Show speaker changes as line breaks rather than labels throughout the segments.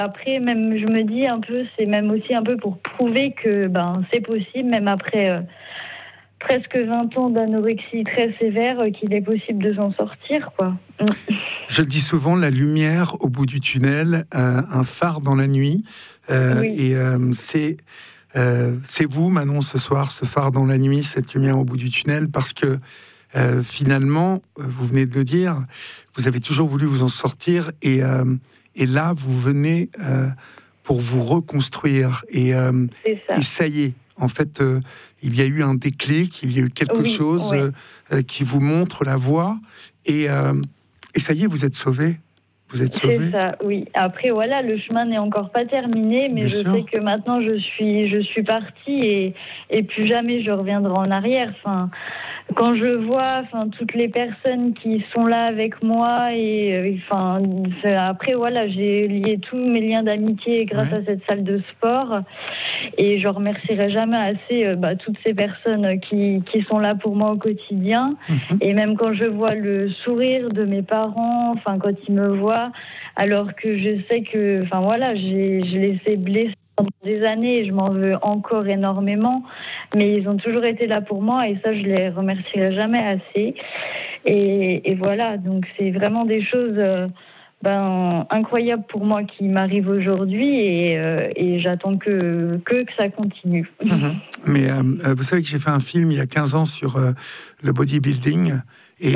après, même, je me dis un peu, c'est même aussi un peu pour prouver que c'est possible, même après presque 20 ans d'anorexie très sévère, qu'il est possible de s'en sortir, quoi.
Je le dis souvent, la lumière au bout du tunnel, un phare dans la nuit.
Oui.
Et c'est vous, Manon, ce soir, ce phare dans la nuit, cette lumière au bout du tunnel, parce que finalement, vous venez de le dire, vous avez toujours voulu vous en sortir, et là, vous venez pour vous reconstruire. Et ça y est, en fait, il y a eu un déclic, il y a eu quelque chose qui vous montre la voie, et ça y est, vous êtes sauvés. Vous êtes sauvés.
C'est ça, oui. Après, voilà, le chemin n'est encore pas terminé, mais je sais que maintenant, je suis partie et plus jamais je reviendrai en arrière. Enfin, quand je vois toutes les personnes qui sont là avec moi, après, voilà, j'ai lié tous mes liens d'amitié grâce à cette salle de sport. Et je remercierai jamais assez toutes ces personnes qui sont là pour moi au quotidien. Et même quand je vois le sourire de mes parents, quand ils me voient, alors que je sais que, je les ai blessés pendant des années et je m'en veux encore énormément, mais ils ont toujours été là pour moi et ça, je les remercierai jamais assez. Et voilà, donc c'est vraiment des choses incroyables pour moi qui m'arrivent aujourd'hui et j'attends que ça continue.
Mais vous savez que j'ai fait un film il y a 15 ans sur le bodybuilding et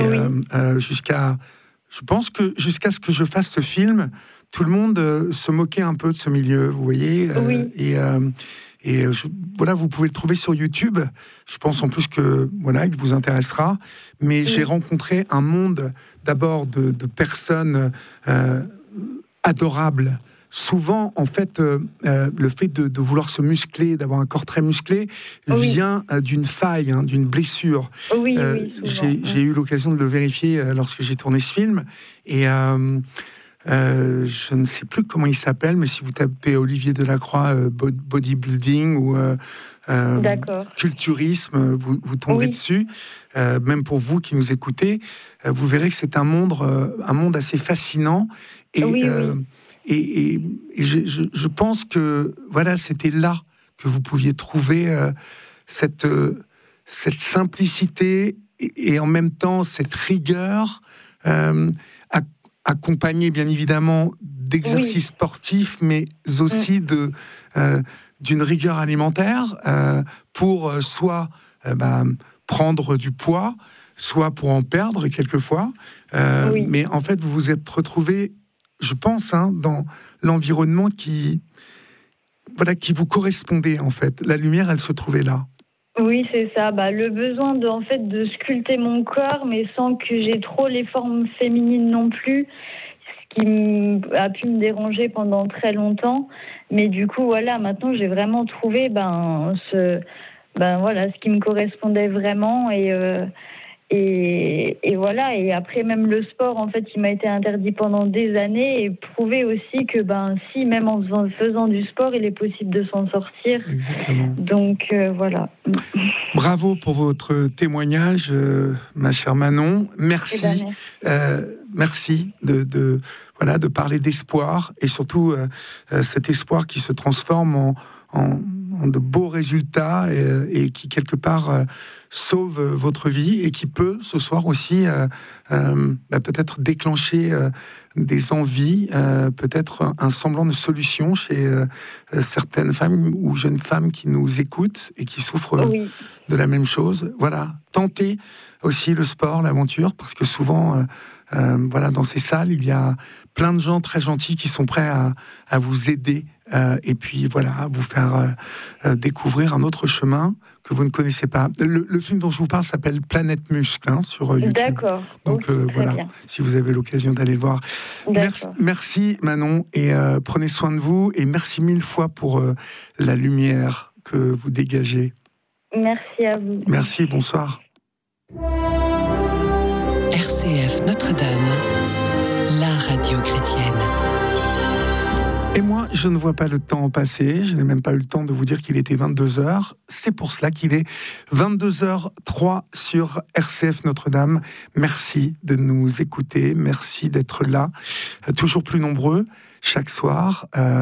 je pense que jusqu'à ce que je fasse ce film, tout le monde se moquait un peu de ce milieu, vous voyez. Vous pouvez le trouver sur YouTube. Je pense en plus que il vous intéressera. Mais j'ai rencontré un monde d'abord de personnes adorables. Souvent, en fait, le fait de vouloir se muscler, d'avoir un corps très musclé, vient d'une faille, d'une blessure. J'ai eu l'occasion de le vérifier lorsque j'ai tourné ce film. Et je ne sais plus comment il s'appelle, mais si vous tapez Olivier Delacroix, bodybuilding ou culturisme, vous tomberez dessus. Même pour vous qui nous écoutez, vous verrez que c'est un monde assez fascinant. Et je pense que c'était là que vous pouviez trouver cette simplicité et en même temps cette rigueur, accompagnée bien évidemment d'exercices sportifs, mais aussi d'une rigueur alimentaire pour soit prendre du poids, soit pour en perdre quelquefois. Mais en fait, vous vous êtes retrouvés, je pense, dans l'environnement qui vous correspondait, en fait. La lumière, elle se trouvait là.
Oui, c'est ça. Le besoin de sculpter mon corps, mais sans que j'ai trop les formes féminines non plus, ce qui a pu me déranger pendant très longtemps. Mais du coup, maintenant, j'ai vraiment trouvé ce qui me correspondait vraiment et voilà, et après même le sport, en fait, il m'a été interdit pendant des années et prouver aussi que si même en faisant du sport, il est possible de s'en sortir.
Exactement.
Donc voilà.
Bravo pour votre témoignage, ma chère Manon. Merci. Merci de parler d'espoir et surtout cet espoir qui se transforme en de beaux résultats et qui quelque part sauve votre vie et qui peut ce soir aussi peut-être déclencher des envies, peut-être un semblant de solution chez certaines femmes ou jeunes femmes qui nous écoutent et qui souffrent de la même chose. Voilà, tentez aussi le sport, l'aventure, parce que souvent, dans ces salles, il y a plein de gens très gentils qui sont prêts à vous aider et puis à vous faire découvrir un autre chemin que vous ne connaissez pas. Le film dont je vous parle s'appelle Planète Muscle sur YouTube.
D'accord.
Donc bien. Si vous avez l'occasion d'aller le voir. Merci Manon et prenez soin de vous et merci mille fois pour la lumière que vous dégagez.
Merci à vous.
Merci, bonsoir.
RCF Notre-Dame, la radio chrétienne.
Et moi, je ne vois pas le temps passer. Je n'ai même pas eu le temps de vous dire qu'il était 22h. C'est pour cela qu'il est 22h03 sur RCF Notre-Dame. Merci de nous écouter. Merci d'être là, toujours plus nombreux chaque soir.